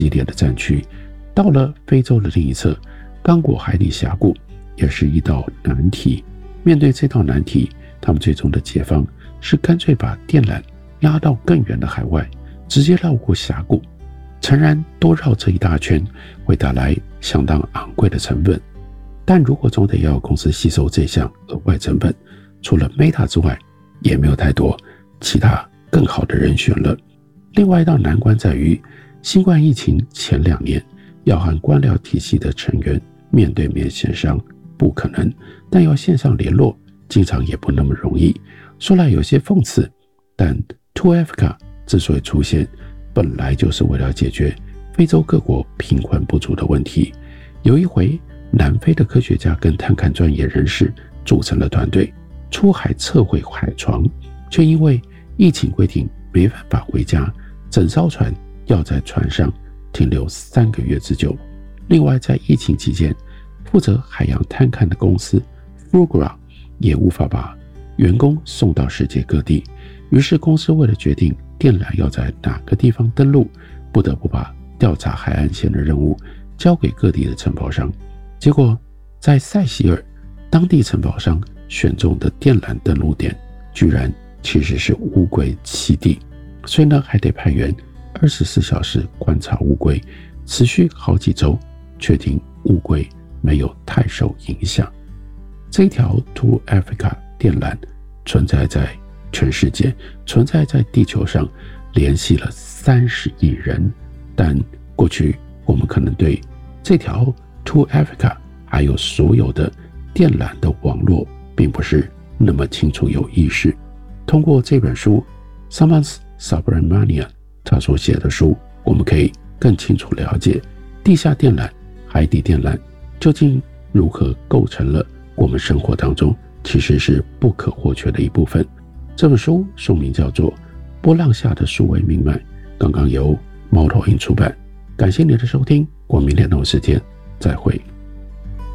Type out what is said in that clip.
激烈的战区。到了非洲的另一侧，刚果海底峡谷也是一道难题。面对这道难题，他们最终的解方是干脆把电缆拉到更远的海外，直接绕过峡谷。诚然，多绕这一大圈会带来相当昂贵的成本，但如果总得要公司吸收这项额外成本，除了 Meta 之外，也没有太多其他更好的人选了。另外一道难关在于，新冠疫情前2年要和官僚体系的成员面对面协商不可能，但要线上联络经常也不那么容易。说来有些讽刺，但 2Africa 之所以出现，本来就是为了解决非洲各国贫困不足的问题。有一回，南非的科学家跟探勘专业人士组成了团队，出海测绘海床，却因为疫情规定没办法回家，整艘船要在船上停留3个月之久。另外，在疫情期间，负责海洋探勘的公司 Fugro 也无法把员工送到世界各地，于是公司为了决定电缆要在哪个地方登陆，不得不把调查海岸线的任务交给各地的承包商。结果在塞西尔，当地承包商选中的电缆登陆点居然其实是乌龟栖地，所以呢还得派员24小时观察乌龟，持续好几周，确定乌龟没有太受影响。这条 To Africa 电缆存在在全世界，存在在地球上，联系了30亿人。但过去我们可能对这条 To Africa 还有所有的电缆的网络并不是那么清楚有意识。通过这本书 Samas Subramanian 他所写的书，我们可以更清楚了解地下电缆、海底电缆究竟如何构成了我们生活当中其实是不可或缺的一部分。这本书书名叫做《波浪下的数位命脉》，刚刚由猫头鹰出版。感谢你的收听，我明天同一时间再会。